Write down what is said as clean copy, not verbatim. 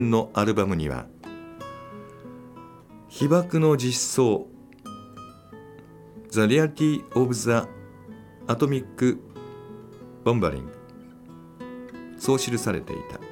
のアルバムには被爆の実相 The Reality of the Atomic Bombardment そう記されていた。